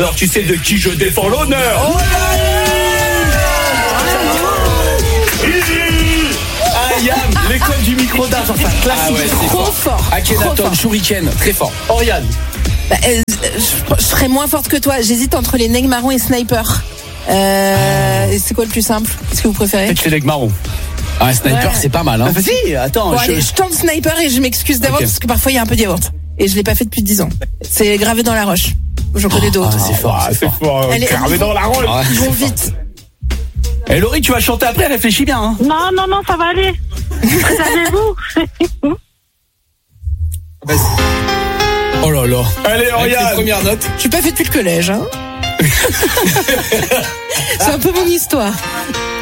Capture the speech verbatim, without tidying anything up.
Alors tu sais de qui je défends l'honneur. Oh ah Yann, l'école du micro-dash, enfin classique. Ah ouais, c'est Trop fort. fort. Akhenaton, Shuriken, très fort. Oriane. Bah, euh, je, je serais moins forte que toi. J'hésite entre les nègres marrons et sniper. Euh, c'est quoi le plus simple? Qu'est-ce que vous préférez? Peut-être les legs marrons. Ah, sniper, Ouais. c'est pas mal, hein. Vas-y, attends. Bon, je... allez, je tente sniper et je m'excuse d'avance Ok. parce que parfois il y a un peu de yaourt. Et je l'ai pas fait depuis dix ans. C'est gravé dans la roche. J'en connais d'autres. Ah, c'est fort, Ah, c'est c'est fort. fort. Allez, Gravé dans la roche. Ouais, Ils vont c'est fort. vite. Et Laurie, tu vas chanter après, réfléchis bien. Hein. Non, non, non, ça va aller. Savez-vous? Oh là là. Allez, Avec les Oriane. premières notes. Je suis pas fait depuis le collège, hein. C'est un peu mon histoire.